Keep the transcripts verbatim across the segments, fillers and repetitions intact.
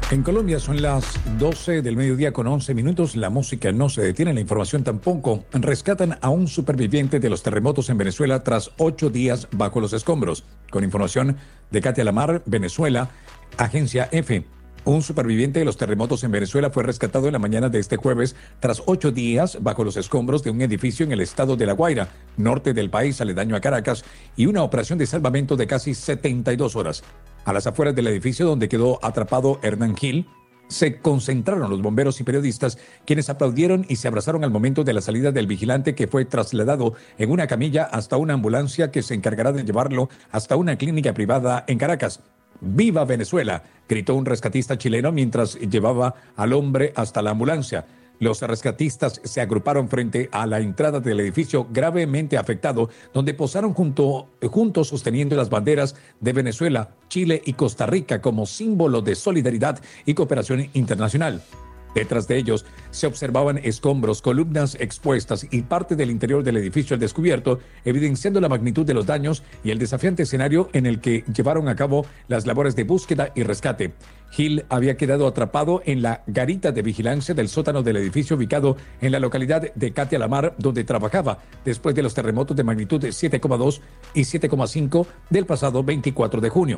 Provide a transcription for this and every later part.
En Colombia son las doce del mediodía con once minutos. La música no se detiene, la información tampoco. Rescatan a un superviviente de los terremotos en Venezuela tras ocho días bajo los escombros. Con información de Katia Lamar, Venezuela, Agencia F. Un superviviente de los terremotos en Venezuela fue rescatado en la mañana de este jueves tras ocho días bajo los escombros de un edificio en el estado de La Guaira, norte del país, aledaño a Caracas, y una operación de salvamento de casi setenta y dos horas. A las afueras del edificio donde quedó atrapado Hernán Gil, se concentraron los bomberos y periodistas, quienes aplaudieron y se abrazaron al momento de la salida del vigilante, que fue trasladado en una camilla hasta una ambulancia que se encargará de llevarlo hasta una clínica privada en Caracas. ¡Viva Venezuela!, gritó un rescatista chileno mientras llevaba al hombre hasta la ambulancia. Los rescatistas se agruparon frente a la entrada del edificio gravemente afectado, donde posaron junto, juntos sosteniendo las banderas de Venezuela, Chile y Costa Rica como símbolo de solidaridad y cooperación internacional. Detrás de ellos se observaban escombros, columnas expuestas y parte del interior del edificio al descubierto, evidenciando la magnitud de los daños y el desafiante escenario en el que llevaron a cabo las labores de búsqueda y rescate. Gil había quedado atrapado en la garita de vigilancia del sótano del edificio ubicado en la localidad de Katia Lamar, donde trabajaba después de los terremotos de magnitud de siete coma dos y siete coma cinco del pasado veinticuatro de junio.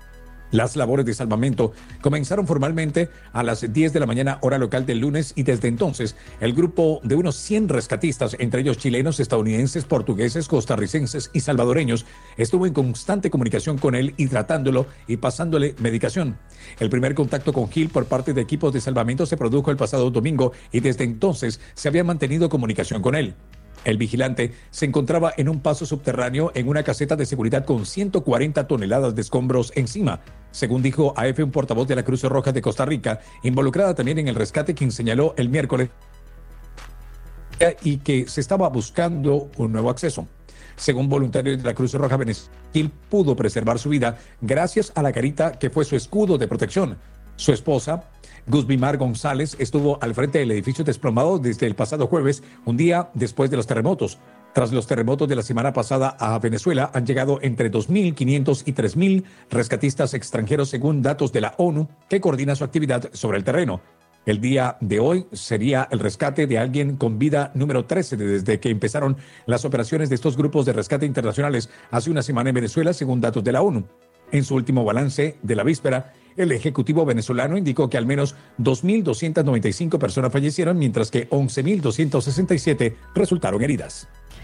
Las labores de salvamento comenzaron formalmente a las diez de la mañana hora local del lunes, y desde entonces el grupo de unos cien rescatistas, entre ellos chilenos, estadounidenses, portugueses, costarricenses y salvadoreños, estuvo en constante comunicación con él, hidratándolo y pasándole medicación. El primer contacto con Gil por parte de equipos de salvamento se produjo el pasado domingo, y desde entonces se había mantenido comunicación con él. El vigilante se encontraba en un paso subterráneo en una caseta de seguridad con ciento cuarenta toneladas de escombros encima, según dijo a F un portavoz de la Cruz Roja de Costa Rica, involucrada también en el rescate, quien señaló el miércoles y que se estaba buscando un nuevo acceso. Según voluntarios de la Cruz Roja Venezolana, Gil pudo preservar su vida gracias a la garita que fue su escudo de protección. Su esposa, Guzbimar González, estuvo al frente del edificio desplomado desde el pasado jueves, un día después de los terremotos. Tras los terremotos de la semana pasada a Venezuela, han llegado entre dos mil quinientos y tres mil rescatistas extranjeros, según datos de la ONU, que coordina su actividad sobre el terreno. El día de hoy sería el rescate de alguien con vida número trece desde que empezaron las operaciones de estos grupos de rescate internacionales hace una semana en Venezuela, según datos de la ONU. En su último balance de la víspera, el Ejecutivo venezolano indicó que al menos dos mil doscientas noventa y cinco personas fallecieron, mientras que once mil doscientas sesenta y siete resultaron heridas.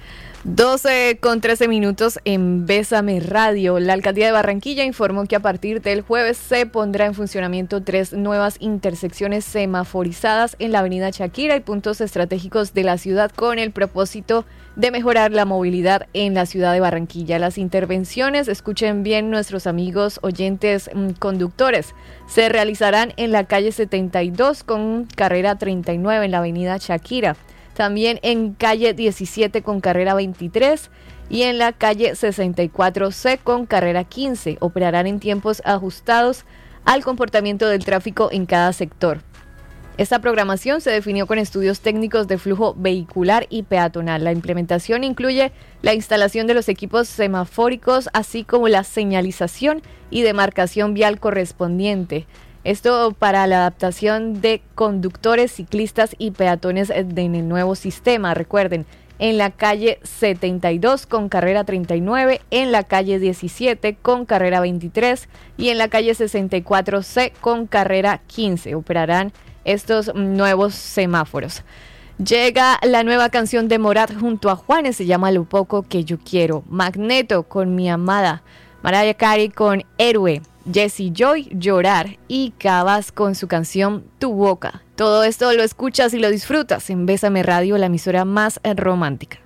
doce con trece minutos en Bésame Radio. La Alcaldía de Barranquilla informó que a partir del jueves se pondrá en funcionamiento tres nuevas intersecciones semaforizadas en la avenida Shakira y puntos estratégicos de la ciudad, con el propósito de mejorar la movilidad en la ciudad de Barranquilla. Las intervenciones, escuchen bien nuestros amigos oyentes mmm, conductores, se realizarán en la calle setenta y dos con carrera treinta y nueve en la avenida Shakira, también en calle diecisiete con carrera veintitrés y en la calle sesenta y cuatro ce con carrera quince. Operarán en tiempos ajustados al comportamiento del tráfico en cada sector. Esta programación se definió con estudios técnicos de flujo vehicular y peatonal. La implementación incluye la instalación de los equipos semafóricos, así como la señalización y demarcación vial correspondiente. Esto para la adaptación de conductores, ciclistas y peatones en el nuevo sistema. Recuerden, en la calle setenta y dos con carrera treinta y nueve, en la calle diecisiete con carrera veintitrés y en la calle sesenta y cuatro ce con carrera quince. Operarán estos nuevos semáforos. Llega la nueva canción de Morat junto a Juanes, se llama Lo Poco Que Yo Quiero. Magneto con Mi Amada, Mariah Carey con Héroe, Jessie Joy, Llorar y Cabas con su canción Tu Boca. Todo esto lo escuchas y lo disfrutas en Bésame Radio, la emisora más romántica.